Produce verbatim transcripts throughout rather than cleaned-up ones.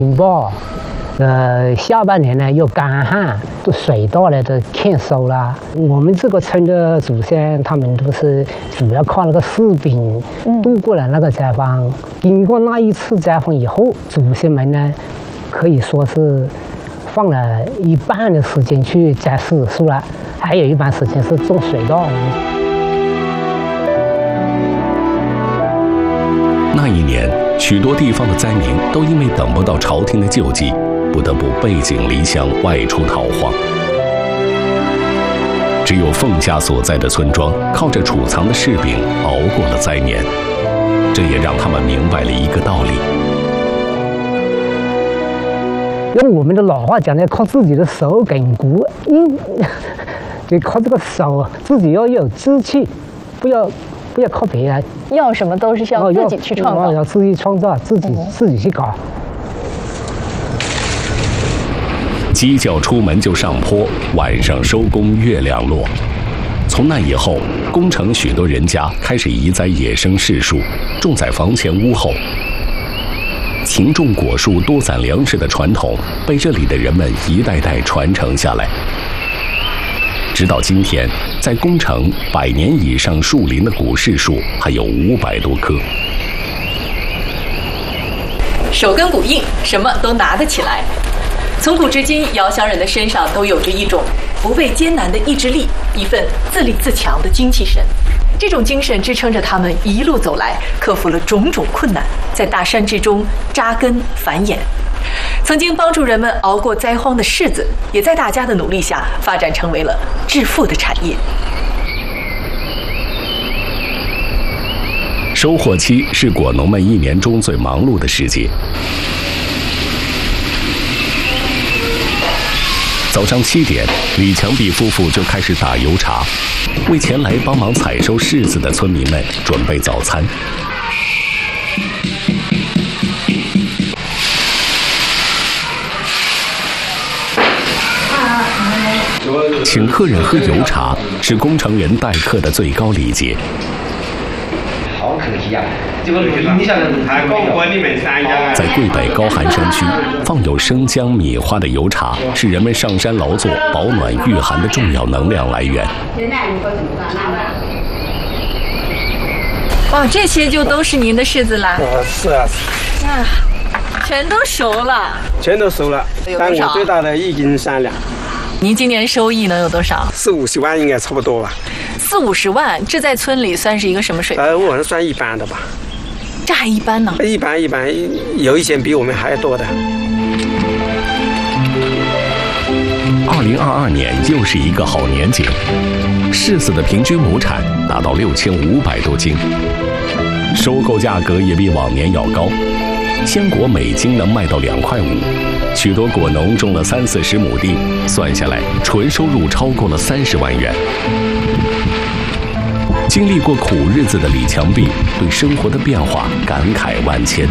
风暴，呃，下半年呢又干旱，都水稻呢都欠收了。我们这个村的祖先，他们都是主要靠那个士兵度过了那个灾荒。嗯、经过那一次灾荒以后，祖先们呢可以说是放了一半的时间去摘柿子树了，还有一半时间是种水稻。 那一年，许多地方的灾民都因为等不到朝廷的救济，不得不背井离乡外出逃荒。只有凤家所在的村庄靠着储藏的柿饼熬过了灾年，这也让他们明白了一个道理： 用我们的老话讲呢，靠自己的手跟骨，嗯，就靠这个手，自己要有志气，不要不要靠别人。 要什么都是要自己去创造， 要, 要自己创造，自己、嗯、自己去搞。 鸡叫出门就上坡，晚上收工月亮落。从那以后，宫城许多人家开始移栽野生柿树，种在房前屋后。勤种果树、多攒粮食的传统被这里的人们一代代传承下来。直到今天，在宫城百年以上树林的古柿树还有五百多棵。 手跟骨硬，什么都拿得起来。从古至今，遥乡人的身上都有着一种不畏艰难的意志力，一份自立自强的精气神。这种精神支撑着他们一路走来，克服了种种困难，在大山之中扎根繁衍。曾经帮助人们熬过灾荒的柿子，也在大家的努力下发展成为了致富的产业。 收获期是果农们一年中最忙碌的时节。早上七点，李强碧夫妇就开始打油茶，为前来帮忙采收柿子的村民们准备早餐。请客人喝油茶是宫城人待客的最高礼节。 好可惜啊！这个影响人还高过你们三家。 在桂北高寒山区，放有生姜、米花的油茶是人们上山劳作、保暖御寒的重要能量来源。 哇，这些就都是您的柿子啦？ 啊，是啊。 啊，全都熟了。 全都熟了，但我最大的一斤三两。 您今年收益能有多少？ 四五十万应该差不多吧。 四五十万，这在村里算是一个什么水平？ 呃，我是算一般的吧。 这还一般呢？ 一般一般，有一些比我们还要多的。 二零二二年又是一个好年景，柿子的平均亩产达到六千五百多斤，收购价格也比往年要高，鲜果每斤能卖到两块五。许多果农种了三四十亩地，算下来纯收入超过了三十万元。经历过苦日子的李强碧对生活的变化感慨万千。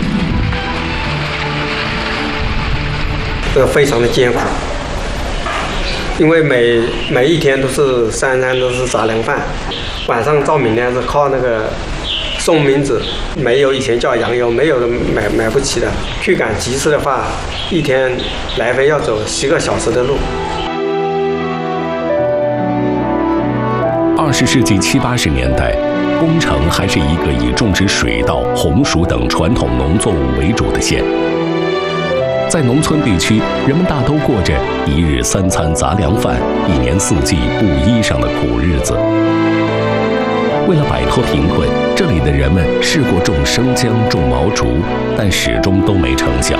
这非常的艰苦，因为每每一天都是三餐都是杂粮饭，晚上照明呢是靠那个送冥纸，没有以前叫洋油，没有的买买不起的。去赶集市的话，一天来回要走十个小时的路。 二十世纪七八十年代，宫城还是一个以种植水稻、红薯等传统农作物为主的县。在农村地区，人们大都过着一日三餐杂粮饭、一年四季布衣裳的苦日子。为了摆脱贫困，这里的人们试过种生姜、种毛竹，但始终都没成效。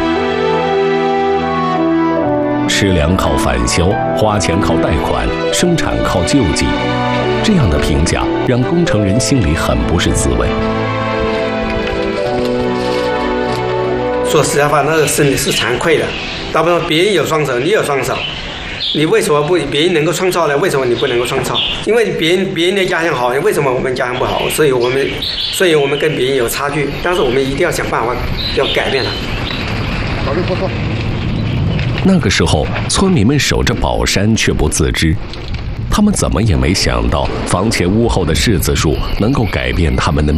吃粮靠返销，花钱靠贷款，生产靠救济，这样的评价让宫城人心里很不是滋味。 说实在话，那个心里是惭愧的。大部分别人有双手，你有双手，你为什么不？别人能够创造呢？为什么你不能够创造？因为别人别人的家乡好，为什么我们家乡不好？所以我们，所以我们跟别人有差距。但是我们一定要想办法，要改变它。 好的，不错。那个时候，村民们守着宝山却不自知，他们怎么也没想到，房前屋后的柿子树能够改变他们的命